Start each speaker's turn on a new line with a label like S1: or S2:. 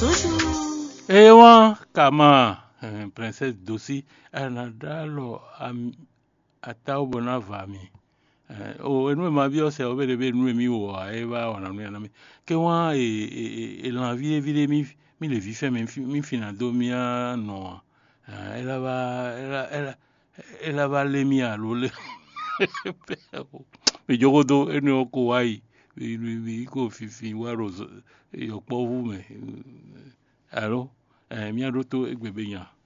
S1: Ewa kama princesse Dossi anadalo atau bona vami. O enu ma bi ose obere be nu mi wo eva ona nu na mi. Ke wa la vie mi le vi fe mi finado mia no. Ela va le mia lo le. Mi jogodo enu oko wai. Mi ko fifi waro yo povu me. Alo, mi adoto egbebe yan.